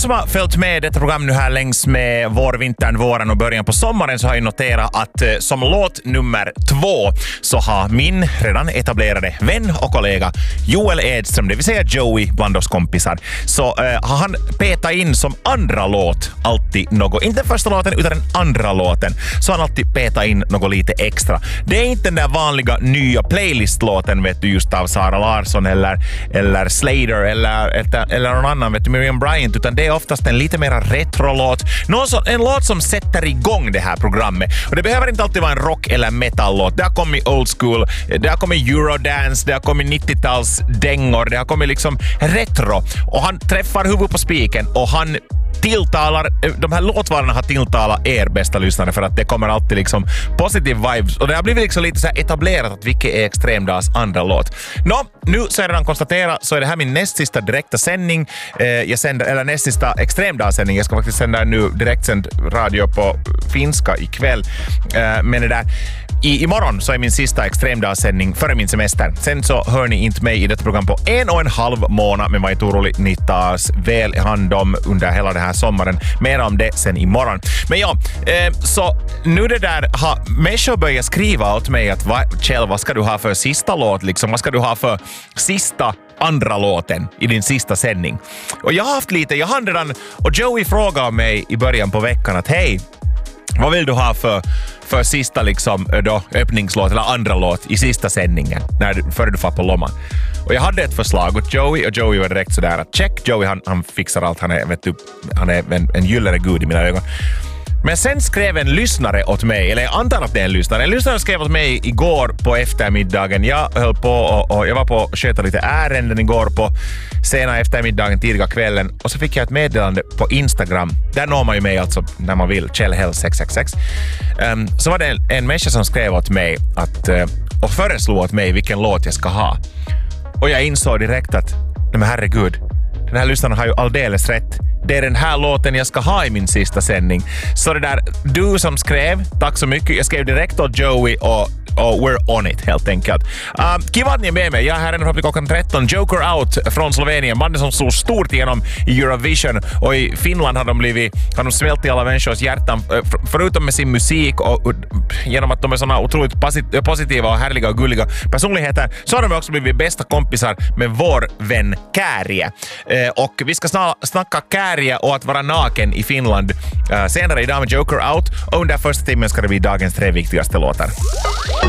som har följt med detta program nu här längs med vår, vintern, våren och början på sommaren så har jag noterat att som låt nummer 2 så har min redan etablerade vän och kollega Joel Edström, det vill säga Joey bland oss kompisar, så har han petat in som andra låt alltid något, inte den första låten utan den andra låten, så har han alltid petat in något lite extra. Det är inte den där vanliga nya playlistlåten, vet du, just av Sara Larsson eller Slater eller någon annan, vet du, Miriam Bryant, utan det är oftast en lite mer retrolåt. En låt som sätter igång det här programmet. Och det behöver inte alltid vara en rock- eller metal-låt. Det har kommit old school, det har kommit eurodance, det har kommit 90-tals dängor, det har kommit liksom retro. Och han träffar huvudet på spiken och han tilltalar, de här låtvalarna har tilltalat er bästa lyssnare för att det kommer alltid liksom positive vibes och det har blivit liksom lite så här etablerat att vilket är Extremdags andra låt. Nu så är det redan konstaterat så är det här min näst sista direkta sändning. Jag sänder, eller näst sista Extremdagssändning. Jag ska faktiskt sända nu direktsänd radio på finska ikväll. Men det där imorgon så är min sista Extremdagssändning före min semester. Sen så hör ni inte mig i detta program på 1,5 månad, men var inte orolig, ni tas väl hand om under hela den här sommaren. Mer om det sen imorgon. Men ja, så nu det där har människor börjat skriva åt mig att Kjell, vad ska du ha för sista låt liksom? Vad ska du ha för sista andra låten i din sista sändning? Och jag har haft lite, jag har redan, och Joey frågade mig i början på veckan att hej, vad vill du ha för sista liksom då öppningslåt eller andra låt i sista sändningen före du får på Lomma? Och jag hade ett förslag åt Joey och Joey var direkt sådär att check, Joey han fixar allt, han är en gyllene gud i mina ögon. Men sen skrev en lyssnare åt mig, eller jag antar att det är en lyssnare. En lyssnare skrev åt mig igår på eftermiddagen. Jag höll på och jag var på att sköta lite ärenden igår på sena eftermiddagen, tidiga kvällen. Och så fick jag ett meddelande på Instagram. Där når man ju mig alltså när man vill. Kjell Hell 666. Så var det en människa som skrev åt mig och föreslog åt mig vilken låt jag ska ha. Och jag insåg direkt att, men herregud, den här lyssnaren har ju alldeles rätt. Det är den här låten jag ska ha i min sista sändning. Så det där, du som skrev, tack så mycket. Jag skrev direkt åt Joey och we're on it helt enkelt. Kiva att ni är med mig. Jag är här ända fram till klockan 13. Joker Out från Slovenien. Bandet som stod stort igenom i Eurovision. Och i Finland har de smält i alla människors hjärtan. Förutom med sin musik och genom att de är såna otroligt positiva och härliga och gulliga personligheter, så har de också blivit bästa kompisar med vår vän Kääriä. Och vi ska snacka Kääriä och att vara naken i Finland senare idag med Joker Out. Och under första timmen ska det bli dagens 3 viktigaste låtar.